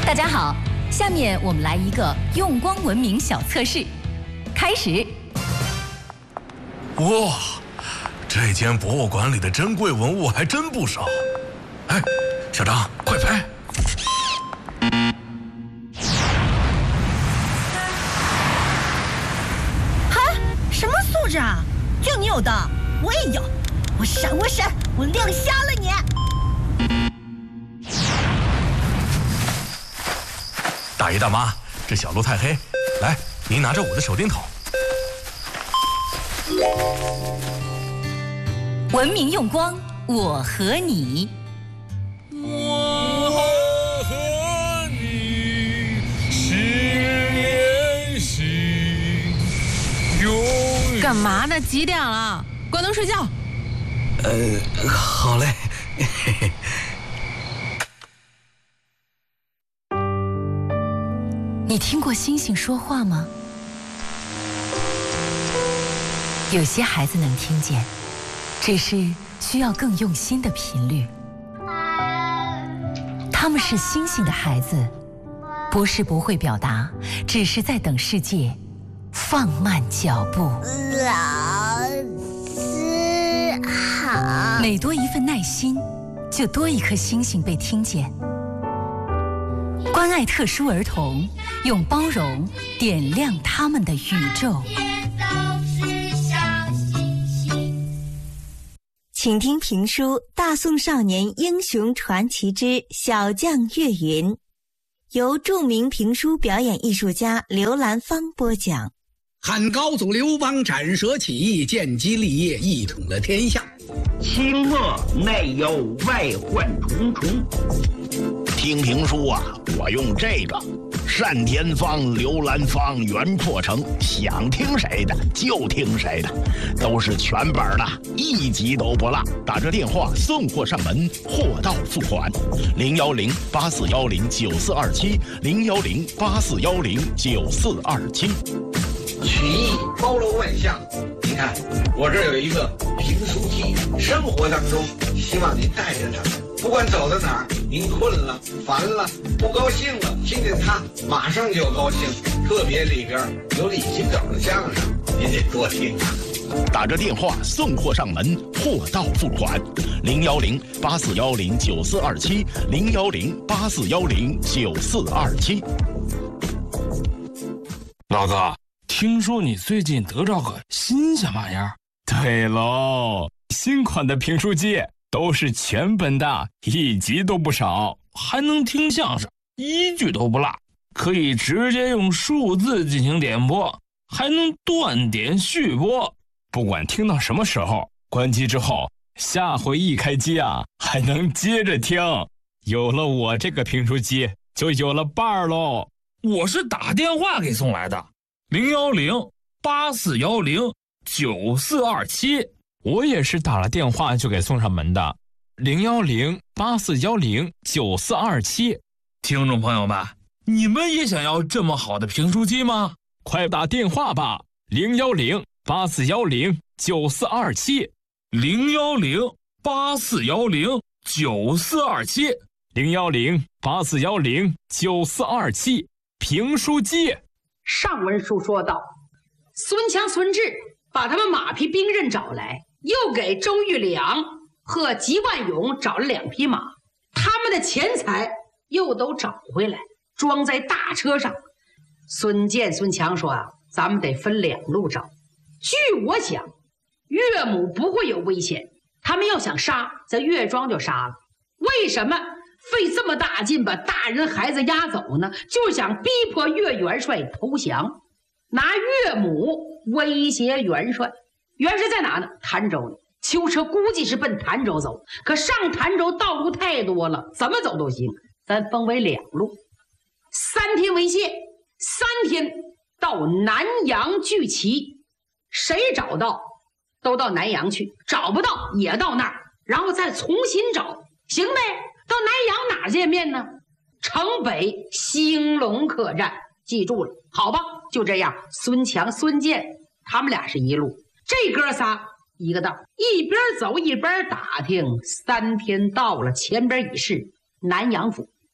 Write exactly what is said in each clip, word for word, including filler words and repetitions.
大家好，下面我们来一个用光文明小测试，开始。 哇，这间博物馆里的珍贵文物还真不少。哎，小张，快拍！ 哈，什么素质啊？就你有的，我也有。我闪，我闪，我亮瞎了你！ 大爷大妈，这小路太黑，来，您拿着我的手电筒。 文明用光，我和你。 我和你心连心，永远。 干嘛呢？几点了？关灯睡觉。 呃，好嘞。嘿嘿。 你听过星星说话吗？有些孩子能听见，只是需要更用心的频率。他们是星星的孩子，不是不会表达，只是在等世界放慢脚步。 老师好。 每多一份耐心，就多一颗星星被听见。关爱特殊儿童，用包容点亮他们的宇宙。 请听评书《大宋少年英雄传奇之小将岳云》，由著名评书表演艺术家刘兰芳播讲。 汉高祖刘邦斩蛇起义，建基立业，一统了天下。 清末内忧外患重重。 听评书啊，我用这个单田芳、刘兰芳、袁阔成，想听谁的就听谁的，都是全本的，一集都不落。打这电话送货上门，货到付款。零幺零八四幺零九四二七，零幺零八四幺零九四二七。 曲艺包罗万象，你看我这有一个评书机，生活当中希望您带着它，不管走到哪儿，您困了、烦了、不高兴了，听见它马上就高兴。特别里边有李金斗的相声，您得多听啊。 打着电话送货上门，货到付款。零幺零八四幺零九四二七，零幺零八四幺零九四二七。 老哥，听说你最近得着个新鲜玩意儿？ 对喽，新款的评书机都是全本的，一集都不少， 还能听相声，一句都不落，可以直接用数字进行点播，还能断点续播， 不管听到什么时候，关机之后，下回一开机啊，还能接着听。有了我这个评书机，就有了伴儿喽。 我是打电话给送来的，零幺零八四幺零九四二七。 我也是打了电话就给送上门的，零幺零八四幺零九四二七。 听众朋友们，你们也想要这么好的评书机吗？ 快打电话吧，零幺零八四幺零九四二七， 零幺零八四幺零九四二七， 零幺零八四幺零九四二七。评书机。 上文书说到，孙强、孙志把他们马匹兵刃找来，又给周玉良和吉万勇找了两匹马，他们的钱财又都找回来，装在大车上。孙健、孙强说啊，咱们得分两路找。据我想，岳母不会有危险，他们要想杀，在岳庄就杀了。为什么费这么大劲把大人孩子押走呢？就是想逼迫岳元帅投降，拿岳母威胁元帅。元帅在哪呢？潭州呢。囚车估计是奔潭州走，可上潭州道路太多了，怎么走都行。咱分为两路，三天为限，三天到南阳聚齐，谁找到都到南阳去，找不到也到那儿，然后再重新找，行呗？到南阳哪见面呢？城北兴隆客栈，记住了，好吧？就这样，孙强、孙健他们俩是一路，这哥仨一个道，一边走一边打听。三天到了，前边已是南阳府。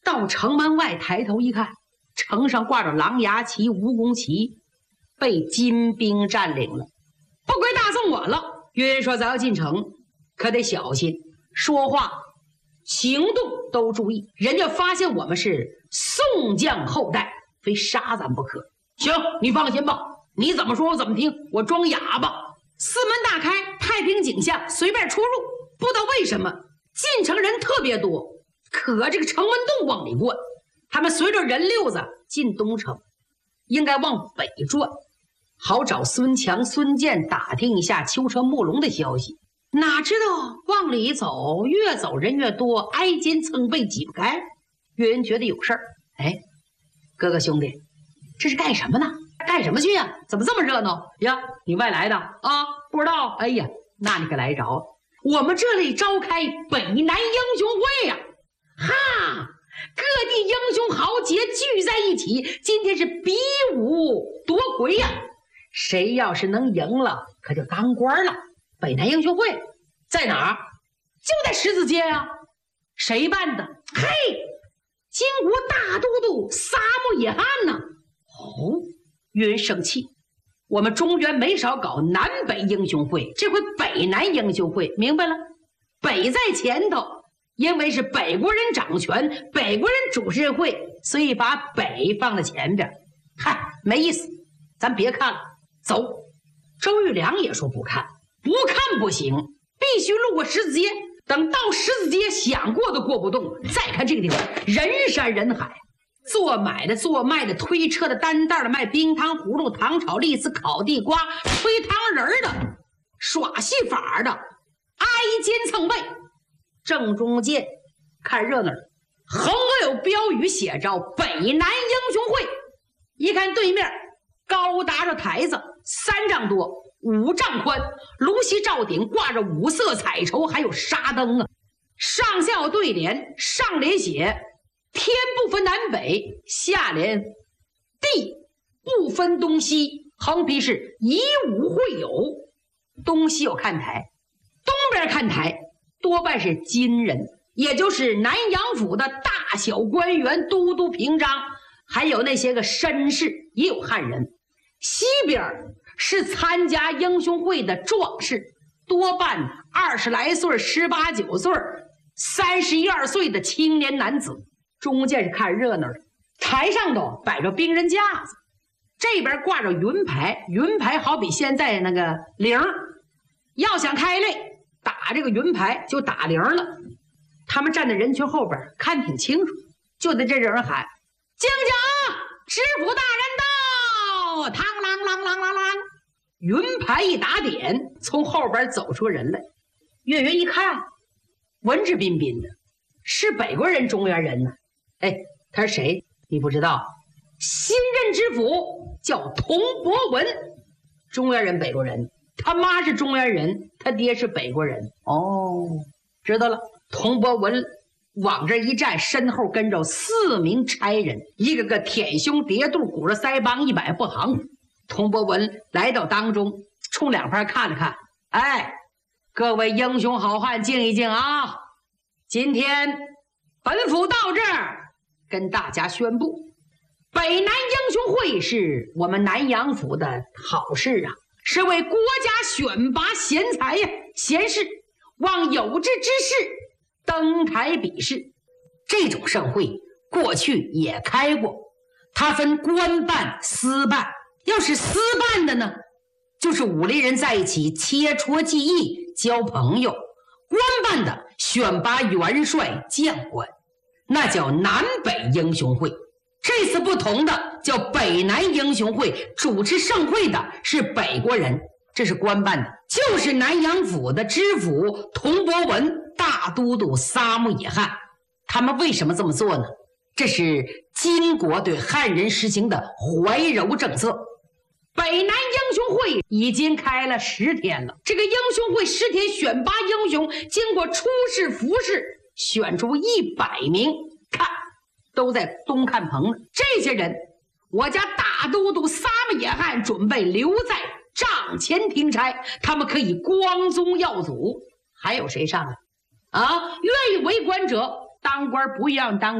到城门外抬头一看，城上挂着狼牙旗、蜈蚣旗，被金兵占领了。不归大宋管了。岳云说：“咱要进城，可得小心，说话、行动都注意。人家发现我们是宋将后代，非杀咱不可。行，你放心吧，你怎么说我怎么听，我装哑巴。”四门大开，太平景象，随便出入。不知道为什么进城人特别多，可这个城门洞往里灌。他们随着人溜子进东城，应该往北转，好找孙强、孙健打听一下秋车慕龙的消息。哪知道往里走，越走人越多，挨肩蹭背挤不开。岳云觉得有事儿，哎，哥哥兄弟，这是干什么呢？干什么去呀？怎么这么热闹呀？你外来的啊？不知道？哎呀，那你可来着，我们这里召开北南英雄会呀！哈，各地英雄豪杰聚在一起，今天是比武夺魁呀！谁要是能赢了，可就当官了。北南英雄会在哪儿？就在十字街呀！谁办的？嘿，金国大都督撒木野汉呢？哦，岳云生气，我们中原没少搞南北英雄会，这回北南英雄会，明白了？北在前头，因为是北国人掌权，北国人主持会，所以把北放在前边。嗨，没意思，咱别看了，走。周玉良也说不看，不看不行，必须路过十字街。等到十字街，想过都过不动了。再看这个地方，人山人海，做买的、做卖的、推车的、担袋的、卖冰糖葫芦、糖炒栗子、烤地瓜、吹糖人的、耍戏法的，挨肩蹭背。正中间看热闹的，横额有标语写着“北南英雄会”。一看对面高搭着台子，三丈多，五丈宽，炉席罩顶挂着五色彩绸，还有纱灯啊。上下有对联，上联写天不分南北，下联地不分东西，横批是以武会友。东西有看台，东边看台多半是金人，也就是南阳府的大小官员、都督、平章，还有那些个绅士，也有汉人。西边是参加英雄会的壮士，多半二十来岁、十八九岁、三十一二岁的青年男子。中间是看热闹的，台上头摆着兵刃架子，这边挂着云牌，云牌好比现在那个铃，要想开擂，打这个云牌就打铃了。他们站在人群后边看挺清楚，就在这有人喊：“敬酒，知府大人到！”嘡啷啷啷啷啷，云牌一打点，从后边走出人来。岳云一看，文质彬彬的，是北国人、中原人呢。哎，他是谁？你不知道？新任知府叫童伯文，中原人、北国人。他妈是中原人，他爹是北国人。哦，知道了。童伯文往这一站，身后跟着四名差人，一个个舔胸叠肚，鼓着腮帮，一摆不行。童伯文来到当中，冲两旁看了看，哎，各位英雄好汉，静一静啊！今天本府到这儿跟大家宣布，北南英雄会是我们南阳府的好事啊，是为国家选拔贤才呀、贤士，望有志之士登台比试。这种盛会过去也开过，它分官办、私办。要是私办的呢，就是武林人在一起切磋技艺、交朋友；官办的选拔元帅、将官，那叫南北英雄会。这次不同的叫北南英雄会，主持盛会的是北国人，这是官办的，就是南阳府的知府童伯文、大都督撒木野汉。他们为什么这么做呢？这是金国对汉人实行的怀柔政策。北南英雄会已经开了十天了，这个英雄会十天选拔英雄，经过初试、复试，选出一百名，看都在东看棚呢。这些人，我家大都督撒木野汉准备留在帐前听差，他们可以光宗耀祖。还有谁上来啊？愿意为官者当官，不愿当官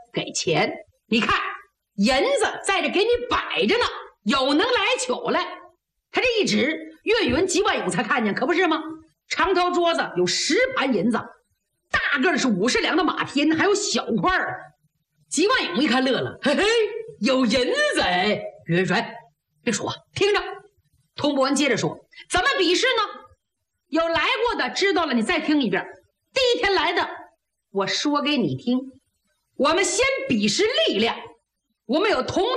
给钱。你看银子在这给你摆着呢，有能来取来。他这一指，岳云、吉万勇才看见，可不是吗？长条桌子有十盘银子，大个的是五十两的马蹄银，还有小块儿。吉万勇一看乐了，嘿嘿，有银子哎！岳云说：“别说，听着。”童伯文接着说：“怎么比试呢？有来过的知道了，你再听一遍。第一天来的，我说给你听。我们先比试力量，我们有同